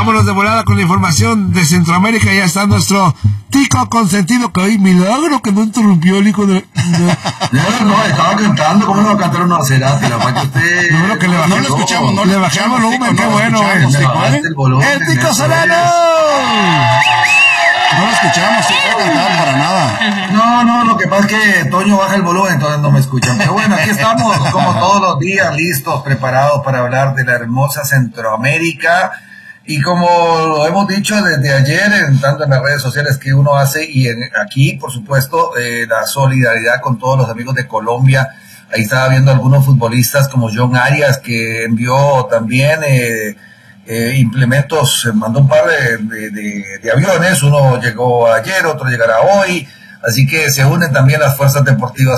Vámonos de volada con la información de Centroamérica. Ya está nuestro Tico consentido, que hoy milagro que no interrumpió el hijo de... No, estaba cantando. ¿Cómo no va a cantar una Cerati? La verdad que usted... No, que no lo escuchamos, no le bajé el volumen, qué bueno. ¡El Tico Solano! No lo escuchamos, sin cantar para nada. No, lo que pasa es que Toño baja el volumen, entonces no me escuchan. Pero bueno, aquí estamos, como todos los días, listos, preparados para hablar de la hermosa Centroamérica. Y como lo hemos dicho desde ayer, tanto en las redes sociales que uno hace, y aquí, por supuesto, la solidaridad con todos los amigos de Colombia. Ahí estaba viendo algunos futbolistas como John Arias, que envió también... implementos, mandó un par de aviones, uno llegó ayer, otro llegará hoy, así que se unen también las fuerzas deportivas